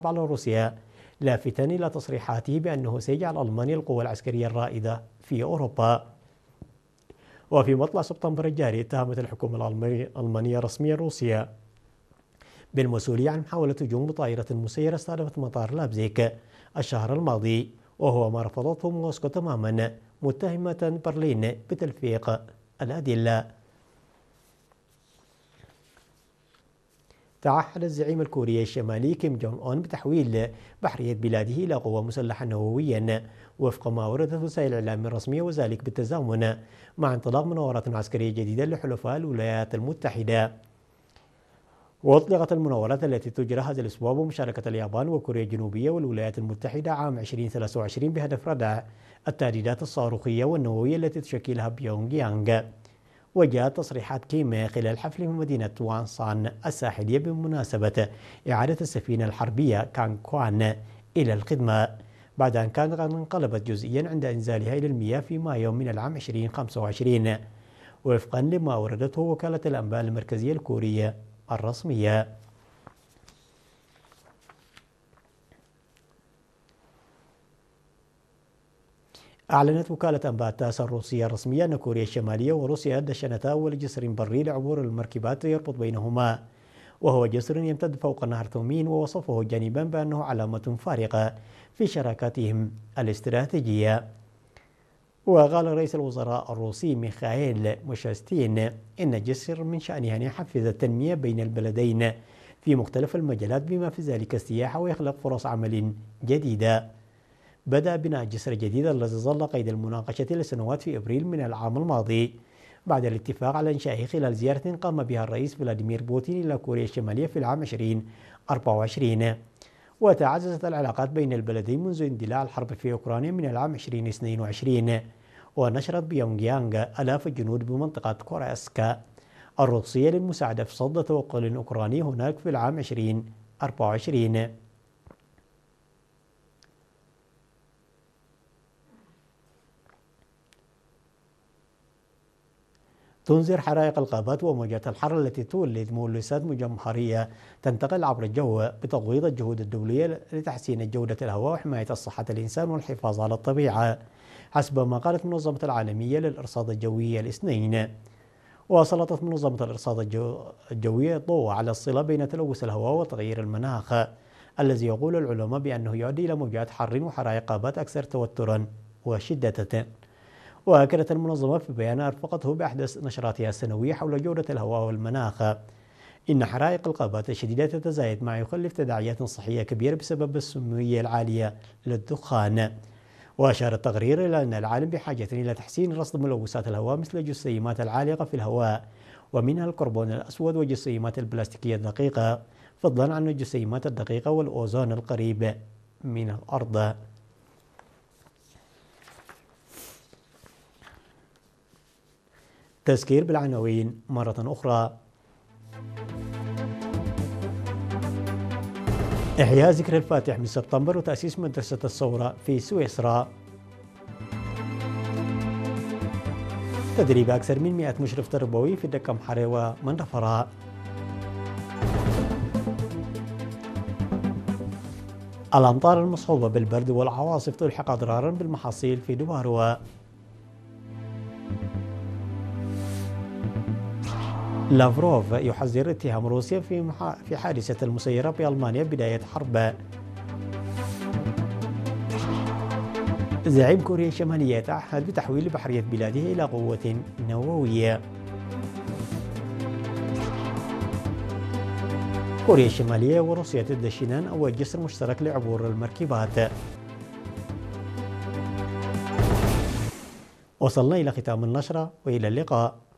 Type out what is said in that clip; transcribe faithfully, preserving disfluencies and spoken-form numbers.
على روسيا، لافتا إلى تصريحاته بأنه سيجعل ألمانيا القوة العسكرية الرائدة في أوروبا. وفي مطلع سبتمبر الجاري اتهمت الحكومة الألمانية رسميا روسيا بالمسؤولية عن محاولة هجوم طائرة مسيرة استهدفت مطار لابزيك الشهر الماضي، وهو ما رفضته موسكو تماما، متهمة برلين بتلفيق الأدلة. تعهد الزعيم الكوري الشمالي كيم جونغ أون بتحويل بحرية بلاده إلى قوة مسلحة نوويا وفق ما وردت وسائل الإعلام الرسمية، وذلك بالتزامن مع انطلاق مناورات عسكرية جديدة لحلفاء الولايات المتحدة. وأطلقت المناورات التي تجرى هذا الأسبوع بمشاركة اليابان وكوريا الجنوبية والولايات المتحدة عام ألفين وثلاثة وعشرين بهدف ردع التهديدات الصاروخية والنووية التي تشكلها بيونغ يانغ. وجاءت تصريحات كيم خلال حفل في مدينة وانسان الساحلية بمناسبة إعادة السفينة الحربية كانكوان إلى الخدمة بعد أن كانت قد انقلبت جزئيا عند إنزالها إلى المياه في مايو من العام ألفين وخمسة وعشرين، وفقا لما وردته وكالة الأنباء المركزية الكورية الرسمية. أعلنت وكالة أنباء تاس الروسية الرسمية أن كوريا الشمالية وروسيا دشنتا أول جسر بري لعبور المركبات يربط بينهما، وهو جسر يمتد فوق نهر تومين، ووصفه جانبا بأنه علامة فارقة في شراكاتهم الاستراتيجية. وقال رئيس الوزراء الروسي ميخائيل ميشوستين إن الجسر من شأنه أن يحفز التنمية بين البلدين في مختلف المجالات بما في ذلك السياحة ويخلق فرص عمل جديدة. بدأ بناء جسر جديد الذي ظل قيد المناقشة لسنوات في أبريل من العام الماضي بعد الاتفاق على إنشائه خلال زيارة قام بها الرئيس فلاديمير بوتين إلى كوريا الشمالية في العام ألفين وأربعة وعشرين. وتعززت العلاقات بين البلدين منذ اندلاع الحرب في أوكرانيا من العام ألفين واثنين وعشرين، ونشرت بيونغ يانغ آلاف الجنود بمنطقة كوراسكا الروسية للمساعدة في صد توغل أوكراني هناك في العام ألفين وأربعة وعشرين. تنذر حرائق الغابات وموجات الحر التي تولد مولسات مجمهرية تنتقل عبر الجو بتغويض الجهود الدولية لتحسين جودة الهواء وحماية صحة الإنسان والحفاظ على الطبيعة، حسب ما قالت المنظمة العالمية للإرصاد الجوي الاثنين. وسلطت منظمة الإرصاد الجو... الجوي الضوء على الصلة بين تلوث الهواء وتغيير المناخ، الذي يقول العلماء بأنه يؤدي إلى موجات حر وحرائق غابات أكثر توترا وشدة. وأكدت المنظمة في بيان أرفقته بأحدث نشراتها السنوية حول جودة الهواء والمناخ إن حرائق الغابات الشديدة تتزايد ما يخلف تداعيات صحية كبيرة بسبب السمية العالية للدخان. وأشار التقرير إلى أن العالم بحاجة إلى تحسين رصد ملوثات الهواء مثل الجسيمات العالقة في الهواء، ومنها الكربون الأسود والجسيمات البلاستيكية الدقيقة، فضلا عن الجسيمات الدقيقة والأوزون القريب من الأرض. تذكير بالعناوين مرة أخرى. إحياء ذكرى الفاتح من سبتمبر وتأسيس مدرسة الثورة في سويسرا. تدريب أكثر من مئة مشرف تربوي في دكة محرة ومنفرة. الأمطار المصحوبة بالبرد والعواصف تلحق أضرارا بالمحاصيل في دواروا. لافروف يحذر اتهام روسيا في محا... في حادثة المسيرة بألمانيا بداية حرب. زعيم كوريا الشمالية يتعهد بتحويل بحرية بلاده إلى قوة نووية. كوريا الشمالية وروسيا تدشنان أول جسر مشترك لعبور المركبات. وصلنا إلى ختام النشرة وإلى اللقاء.